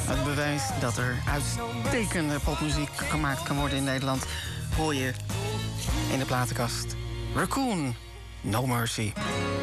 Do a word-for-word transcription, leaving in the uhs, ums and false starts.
Het bewijs dat er uitstekende popmuziek gemaakt kan worden in Nederland hoor je in de platenkast. Raccoon, No Mercy.